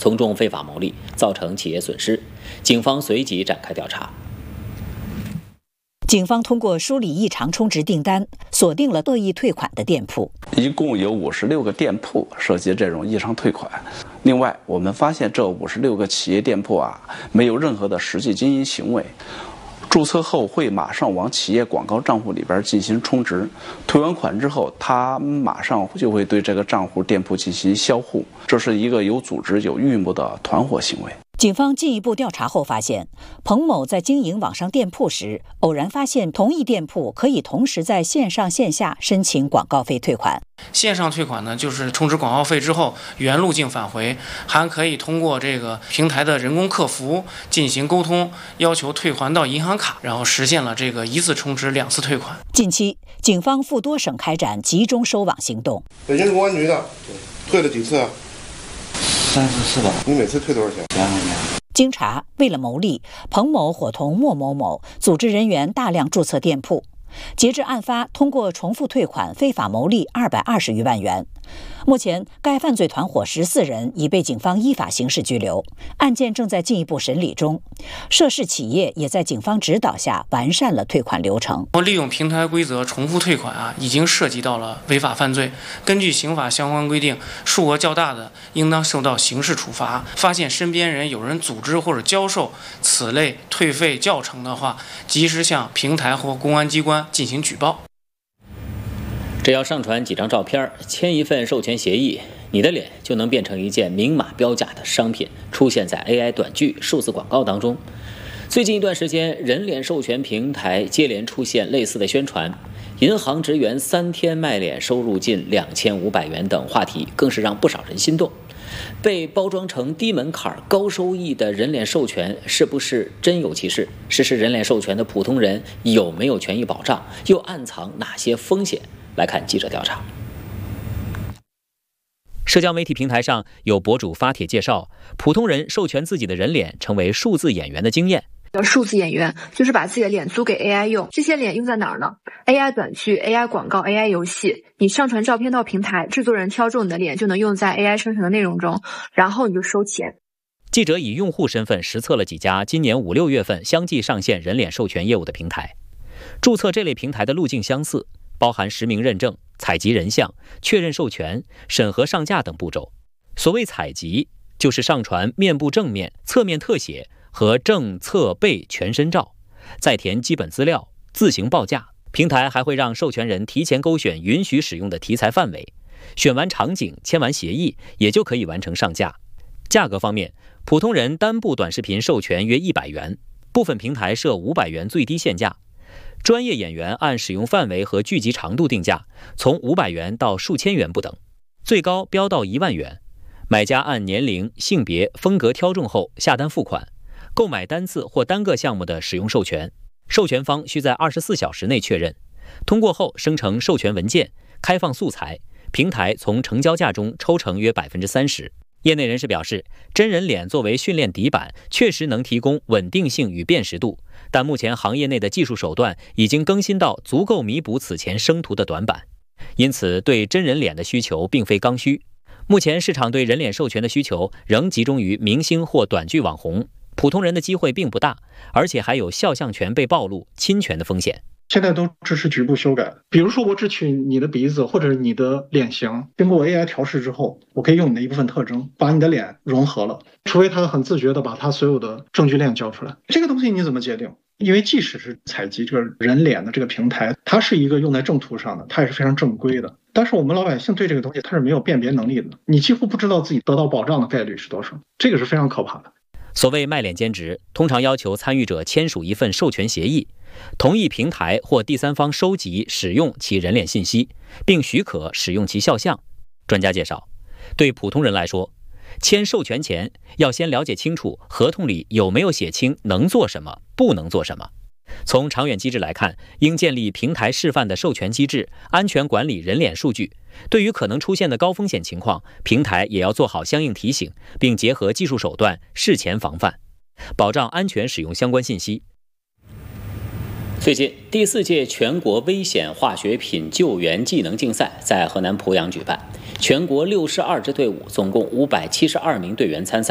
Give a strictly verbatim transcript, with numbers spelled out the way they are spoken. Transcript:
从中非法牟利，造成企业损失。警方随即展开调查。 警方通过梳理异常充值订单，锁定了恶意退款的店铺。 一共有五十六个店铺涉及这种异常退款。另外，我们发现这五十六个企业店铺啊，没有任何的实际经营行为。注册后会马上往企业广告账户里边进行充值，退完款之后，他马上就会对这个账户店铺进行销户，这是一个有组织、有预谋的团伙行为。 警方进一步调查后发现，彭某在经营网上店铺时，偶然发现同一店铺可以同时在线上线下申请广告费退款。 线上退款呢，就是充值广告费之后原路径返回，还可以通过这个平台的人工客服进行沟通，要求退还到银行卡，然后实现了这个一次充值两次退款。 近期，警方赴多省开展集中收网行动。 北京公安局的，退了几次啊？ 三四次吧。 你每次退多少钱？ 两块钱。 经查，为了牟利，彭某伙同莫某某组织人员大量注册店铺，截至案发，通过重复退款非法牟利二百二十余万元。目前，该犯罪团伙十四人已被警方依法刑事拘留，案件正在进一步审理中。涉事企业也在警方指导下完善了退款流程。 利用平台规则重复退款啊，已经涉及到了违法犯罪。根据刑法相关规定，数额较大的应当受到刑事处罚。发现身边人有人组织或者教授此类退费教程的话，及时向平台或公安机关进行举报。 只要上传几张照片，签一份授权协议，你的脸就能变成一件明码标价的商品，出现在 A I 短剧、数字广告当中。最近一段时间，人脸授权平台接连出现类似的宣传，银行职员三天卖脸收入近两千五百元等话题，更是让不少人心动。被包装成低门槛、高收益的人脸授权，是不是真有其事？实施人脸授权的普通人有没有权益保障？又暗藏哪些风险？来看记者调查。社交媒体平台上有博主发帖介绍，普通人授权自己的人脸成为数字演员的经验。 数字演员就是把自己的脸租给 A I 用，这些脸用在哪儿呢 ？A I 短剧、A I 广告、A I 游戏。你上传照片到平台，制作人挑中你的脸就能用在 A I 生成的内容中，然后你就收钱。 记者以用户身份实测了几家今年五六月份相继上线人脸授权业务的平台，注册这类平台的路径相似，包含实名认证、采集人像、确认授权、审核上架等步骤。所谓采集，就是上传面部正面、侧面特写和正侧背全身照，再填基本资料，自行报价。平台还会让授权人提前勾选允许使用的题材范围，选完场景，签完协议，也就可以完成上架。价格方面，普通人单部短视频授权约一百元，部分平台设五百元最低限价。专业演员按使用范围和剧集长度定价，从五百元到数千元不等，最高标到一万元。买家按年龄、性别、风格挑中后下单付款，购买单次或单个项目的使用授权，授权方需在二十四小时内确认，通过后生成授权文件，开放素材，平台从成交价中抽成约百分之三十。业内人士表示，真人脸作为训练底板，确实能提供稳定性与辨识度，但目前行业内的技术手段已经更新到足够弥补此前生图的短板，因此对真人脸的需求并非刚需。目前市场对人脸授权的需求仍集中于明星或短剧网红，普通人的机会并不大，而且还有肖像权被暴露、侵权的风险。 现在都支持局部修改，比如说我只取你的鼻子或者你的脸型，经过 A I 调试之后，我可以用你的一部分特征把你的脸融合了，除非他很自觉的把他所有的证据链交出来。这个东西你怎么界定？因为即使是采集这个人脸的这个平台，它是一个用在正途上的，它也是非常正规的，但是我们老百姓对这个东西它是没有辨别能力的，你几乎不知道自己得到保障的概率是多少，这个是非常可怕的。 所谓卖脸兼职，通常要求参与者签署一份授权协议，同意平台或第三方收集、使用其人脸信息，并许可使用其肖像。专家介绍，对普通人来说，签授权前要先了解清楚合同里有没有写清能做什么、不能做什么。从长远机制来看，应建立平台示范的授权机制，安全管理人脸数据。对于可能出现的高风险情况，平台也要做好相应提醒，并结合技术手段事前防范，保障安全使用相关信息。最近，第四届全国危险化学品救援技能竞赛在河南濮阳举办，全国六十二支队伍，总共五百七十二名队员参赛。